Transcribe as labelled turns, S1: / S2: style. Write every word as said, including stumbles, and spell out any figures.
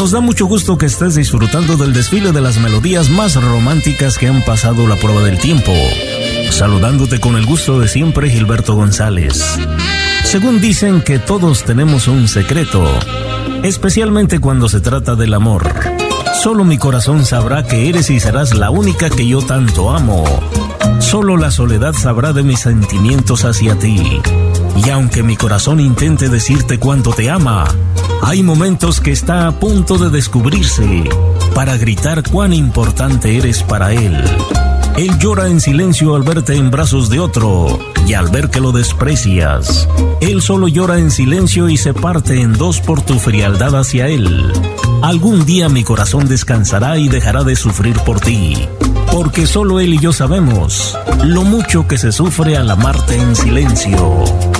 S1: Nos da mucho gusto que estés disfrutando del desfile de las melodías más románticas que han pasado la prueba del tiempo. Saludándote con el gusto de siempre, Gilberto González. Según dicen que todos tenemos un secreto, especialmente cuando se trata del amor. Solo mi corazón sabrá que eres y serás la única que yo tanto amo. Solo la soledad sabrá de mis sentimientos hacia ti. Y aunque mi corazón intente decirte cuánto te ama, hay momentos que está a punto de descubrirse para gritar cuán importante eres para él. Él llora en silencio al verte en brazos de otro y al ver que lo desprecias. Él solo llora en silencio y se parte en dos por tu frialdad hacia él. Algún día mi corazón descansará y dejará de sufrir por ti, porque solo él y yo sabemos lo mucho que se sufre al amarte en silencio.